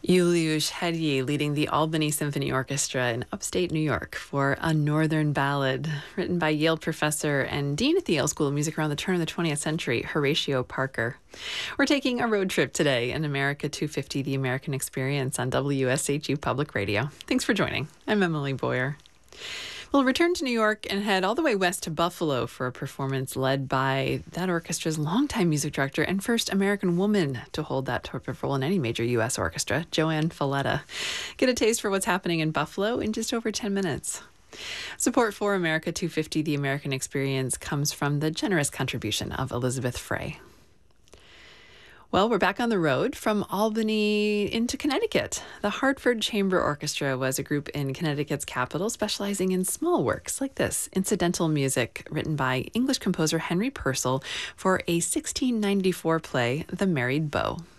Julius Hedye leading the Albany Symphony Orchestra in upstate New York for A Northern Ballad, written by Yale professor and dean at the Yale School of Music around the turn of the 20th century, Horatio Parker. We're taking a road trip today in America 250, The American Experience on WSHU Public Radio. Thanks for joining. I'm Emily Boyer. We'll return to New York and head all the way west to Buffalo for a performance led by that orchestra's longtime music director and first American woman to hold that type of role in any major U.S. orchestra, Joanne Falletta. Get a taste for what's happening in Buffalo in just over 10 minutes. Support for America 250, The American Experience, comes from the generous contribution of Elizabeth Frey. Well, we're back on the road from Albany into Connecticut. The Hartford Chamber Orchestra was a group in Connecticut's capital specializing in small works like this, incidental music written by English composer Henry Purcell for a 1694 play, The Married Beau.